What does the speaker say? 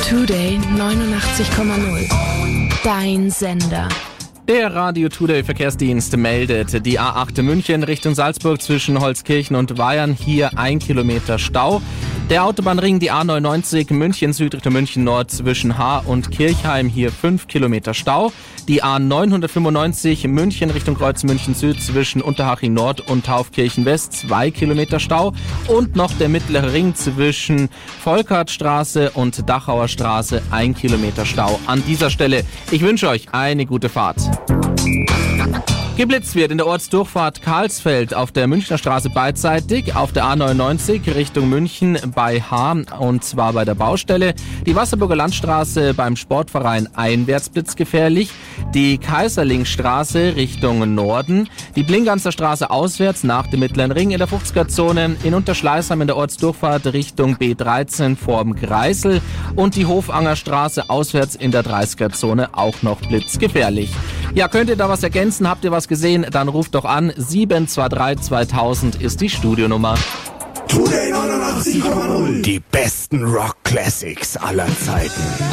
Today 89,0. Dein Sender. Der Radio Today Verkehrsdienst meldet die A8 München Richtung Salzburg zwischen Holzkirchen und Weyern. Hier 1 Kilometer Stau. Der Autobahnring, die A99 München Süd Richtung München Nord zwischen Haar und Kirchheim. Hier 5 Kilometer Stau. Die A995 München Richtung Kreuz München Süd zwischen Unterhaching Nord und Taufkirchen West 2 Kilometer Stau. Und noch der mittlere Ring zwischen Volkertstraße und Dachauer Straße 1 Kilometer Stau. An dieser Stelle, ich wünsche euch eine gute Fahrt. Geblitzt wird in der Ortsdurchfahrt Karlsfeld auf der Münchner Straße beidseitig, auf der A99 Richtung München bei Haar und zwar bei der Baustelle. Die Wasserburger Landstraße beim Sportverein einwärts blitzgefährlich, die Kaiserlingstraße Richtung Norden, die Blinganzer Straße auswärts nach dem Mittleren Ring in der 50er-Zone, in Unterschleißheim in der Ortsdurchfahrt Richtung B13 vorm Greisel und die Hofanger Straße auswärts in der 30er-Zone auch noch blitzgefährlich. Ja, könnt ihr da was ergänzen? Habt ihr was gesehen? Dann ruft doch an. 723 2000 ist die Studionummer. Today 89,0. Die besten Rock-Classics aller Zeiten.